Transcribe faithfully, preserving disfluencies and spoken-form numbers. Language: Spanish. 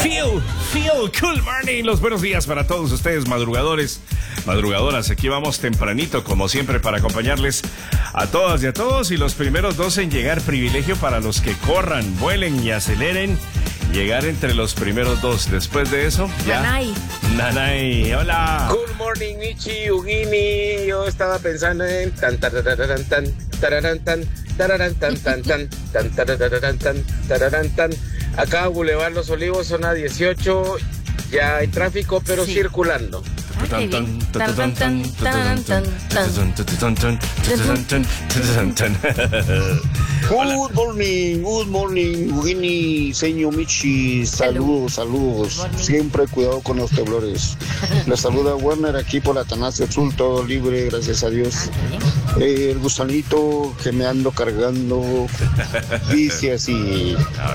Feel, feel, cool morning. Los buenos días para todos ustedes, madrugadores, madrugadoras. Aquí vamos tempranito, como siempre, para acompañarles a todas y a todos. Y los primeros dos en llegar, privilegio para los que corran, vuelen y aceleren. Llegar entre los primeros dos. Después de eso, ya. Nanay. Nanay, hola. Good morning, Michi, Ugini. Yo estaba pensando en tan tarararán tan tararán tan tararán tan tan tan tan tarararán tan tararán tan. Acá Boulevard Los Olivos, zona dieciocho. Ya hay tráfico, pero Sí. circulando. Ay, qué bien. Tan, tan, tan, tan, tan, tan. Good morning, good morning, Ugini, señor Michi, saludos, saludos. Morning. Siempre cuidado con los temblores. Les saluda Werner aquí por la Atanasio Azul, todo libre, gracias a Dios. Eh, el gusanito que me ando cargando dice así: A